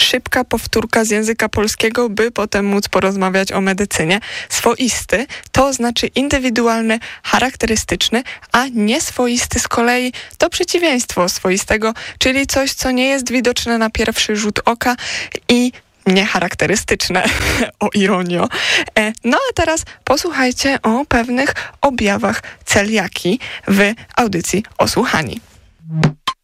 szybka powtórka z języka polskiego, by potem móc porozmawiać o medycynie. Swoisty to znaczy indywidualny, charakterystyczny, a nieswoisty z kolei to przeciwieństwo swoistego, czyli coś, co nie jest widoczne na pierwszy rzut oka i niecharakterystyczne, o ironio. No a teraz posłuchajcie o pewnych objawach celiakii w audycji Osłuchani.